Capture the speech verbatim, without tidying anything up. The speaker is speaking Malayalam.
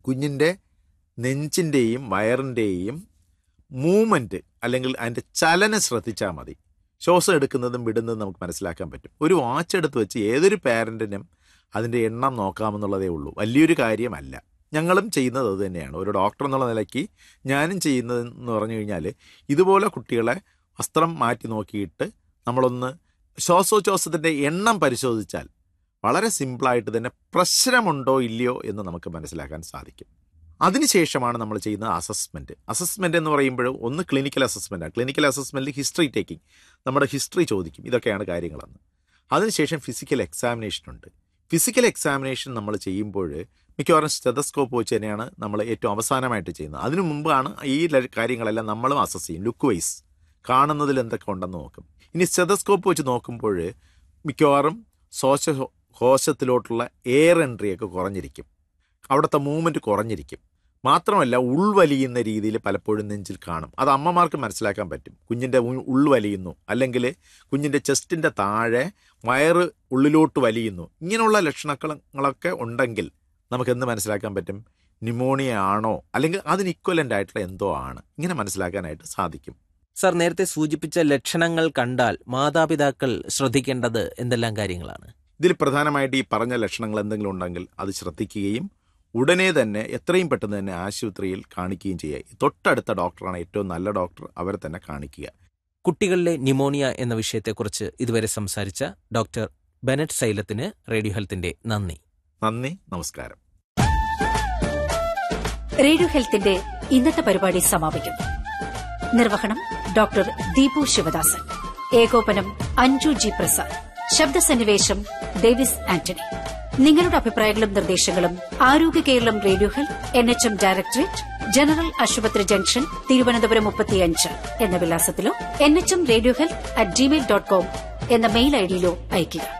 കുഞ്ഞിൻ്റെ നെഞ്ചിൻ്റെയും വയറിൻ്റെയും മൂവ്മെൻറ്റ് അല്ലെങ്കിൽ അതിൻ്റെ ചലനം ശ്രദ്ധിച്ചാൽ മതി. ശ്വാസം എടുക്കുന്നതും വിടുന്നതും നമുക്ക് മനസ്സിലാക്കാൻ പറ്റും. ഒരു വാച്ച് എടുത്ത് വെച്ച് ഏതൊരു പാരൻറ്റിനും അതിൻ്റെ എണ്ണം നോക്കാമെന്നുള്ളതേ ഉള്ളൂ. വലിയൊരു കാര്യമല്ല. ഞങ്ങളും ചെയ്യുന്നത് അത് തന്നെയാണ്. ഒരു ഡോക്ടർ എന്നുള്ള നിലയ്ക്ക് ഞാനും ചെയ്യുന്നതെന്ന് പറഞ്ഞു കഴിഞ്ഞാൽ ഇതുപോലെ കുട്ടികളെ വസ്ത്രം മാറ്റി നോക്കിയിട്ട് നമ്മളൊന്ന് ശ്വാസോച്ഛ്വാസത്തിൻ്റെ എണ്ണം പരിശോധിച്ചാൽ വളരെ സിമ്പിളായിട്ട് തന്നെ പ്രശ്നമുണ്ടോ ഇല്ലയോ എന്ന് നമുക്ക് മനസ്സിലാക്കാൻ സാധിക്കും. അതിനുശേഷമാണ് നമ്മൾ ചെയ്യുന്ന അസസ്മെൻറ്റ്. അസസ്മെൻറ്റ് എന്ന് പറയുമ്പോൾ ഒന്ന് ക്ലിനിക്കൽ അസസ്മെൻറ്റാണ്. ക്ലിനിക്കൽ അസസ്മെൻറ്റിൽ ഹിസ്റ്ററി ടേക്കിംഗ്, നമ്മുടെ ഹിസ്റ്ററി ചോദിക്കും, ഇതൊക്കെയാണ് കാര്യങ്ങളെന്ന്. അതിനുശേഷം ഫിസിക്കൽ എക്സാമിനേഷനുണ്ട്. ഫിസിക്കൽ എക്സാമിനേഷൻ നമ്മൾ ചെയ്യുമ്പോൾ മിക്കവാറും സ്റ്റെതസ്കോപ്പ് വെച്ച് തന്നെയാണ് നമ്മൾ ഏറ്റവും അവസാനമായിട്ട് ചെയ്യുന്നത്. അതിനു മുമ്പാണ് ഈ കാര്യങ്ങളെല്ലാം നമ്മളും അസസ് ചെയ്യും. ലുക്ക് വൈസ് കാണുന്നതിൽ എന്തൊക്കെ ഉണ്ടെന്ന് നോക്കും. ഇനി സ്റ്റെതസ്കോപ്പ് വെച്ച് നോക്കുമ്പോൾ മിക്കവാറും ശ്വാസ കോശത്തിലോട്ടുള്ള എയർ എൻട്രിയൊക്കെ കുറഞ്ഞിരിക്കും, അവിടുത്തെ മൂവ്മെൻറ്റ് കുറഞ്ഞിരിക്കും. മാത്രമല്ല ഉൾവലിയുന്ന രീതിയിൽ പലപ്പോഴും നെഞ്ചിൽ കാണും. അത് അമ്മമാർക്ക് മനസ്സിലാക്കാൻ പറ്റും. കുഞ്ഞിൻ്റെ ഉൾവലിയുന്നു, അല്ലെങ്കിൽ കുഞ്ഞിൻ്റെ ചെസ്റ്റിൻ്റെ താഴെ വയറ് ഉള്ളിലോട്ട് വലിയുന്നു. ഇങ്ങനെയുള്ള ലക്ഷണങ്ങളൊക്കെ ഉണ്ടെങ്കിൽ നമുക്കെന്ത് മനസ്സിലാക്കാൻ പറ്റും? ന്യൂമോണിയ ആണോ അല്ലെങ്കിൽ അതിന് ഇക്വലൻ്റ് ആയിട്ടുള്ള എന്തോ ആണ്. ഇങ്ങനെ മനസ്സിലാക്കാനായിട്ട് സാധിക്കും. സർ, നേരത്തെ സൂചിപ്പിച്ച ലക്ഷണങ്ങൾ കണ്ടാൽ മാതാപിതാക്കൾ ശ്രദ്ധിക്കേണ്ടത് എന്തെല്ലാം കാര്യങ്ങളാണ്? ഇതിൽ പ്രധാനമായിട്ട് ഈ പറഞ്ഞ ലക്ഷണങ്ങൾ എന്തെങ്കിലും ഉണ്ടെങ്കിൽ അത് ശ്രദ്ധിക്കുകയും ഉടനെ തന്നെ എത്രയും പെട്ടെന്ന് തന്നെ ആശുപത്രിയിൽ കാണിക്കുകയും ചെയ്യുക. തൊട്ടടുത്ത ഡോക്ടറാണ് ഏറ്റവും നല്ല ഡോക്ടർ, അവരെ തന്നെ കാണിക്കുക. കുട്ടികളിലെ ന്യൂമോണിയ എന്ന വിഷയത്തെക്കുറിച്ച് ഇതുവരെ സംസാരിച്ച ഡോക്ടർ ബെനറ്റ് സൈലത്തിന് റേഡിയോ ഹെൽത്തിന്റെ നന്ദി. നന്ദി, നമസ്കാരം. റേഡിയോ ഹെൽത്തിന്റെ ഇന്നത്തെ പരിപാടി സമാപിക്കുന്നു. നിർവഹണം ഡോക്ടർ ദീപു ശിവദാസൻ, ഏകോപനം അഞ്ജു ജി പ്രസാദ്, ശബ്ദസന്നിവേശം ഡേവിസ് ആന്റണി. നിങ്ങളുടെ അഭിപ്രായങ്ങളും നിർദ്ദേശങ്ങളും ആരോഗ്യ Keralam radio health, N H M directorate, general ആശുപത്രി ജംഗ്ഷൻ, തിരുവനന്തപുരം മുപ്പത്തിയഞ്ച് എന്ന വിലാസത്തിലോ N H M radio health at Gmail dot com എന്ന മെയിൽ ഐഡിയിലോ അയയ്ക്കുക.